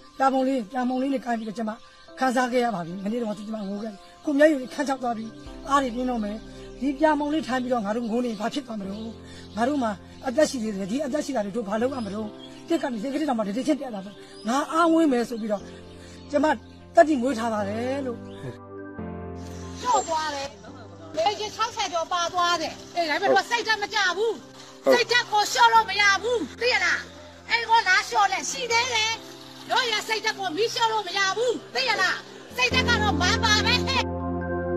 ပြာမုံလေးနဲ့ကိုင်းပြီးတော့ကျမခန်းစားခဲ့ရပါပြီမနေ့တော့ကျမငိုခဲ့ကိုမျက်ရည်ခန်းချောက်သွားပြီးအားတွေပြင်းတော့မယ်ဒီပြာမုံလေးထိုင်ပြီးတော့ငါတို့ငိုနေဘာဖြစ်သွားမလို့ငါတို့မှာအသက်ရှိသေးတယ်ဒီအသက်ရှိတာတွေတို့ဘာလုပ်ရမလို့တက်ကနေစိတ်ကလေးတော့မှတတိချင်းတက်လာတော့ငါအားဝင်းမယ်ဆိုပြီးတော့ကျမတက်တိမွေးထားပါတယ်လို့ကျော်သွားတယ်လေကြီး60ကျော်ပါသွားတယ်အေးဒါပေမဲ့စိတ်ဓာတ်မကြဘူးစိတ်ဓာတ်ကိုလျှော့လို့မရဘူးသိရလားအဲ့ကိုလာလျှော့လဲရှိသေးတယ်တို့ရစိတ်ဓာတ်ကိုမီးလျှော့လို့မရဘူးသိရလားစိတ်ဓာတ်ကတော့မပါပဲ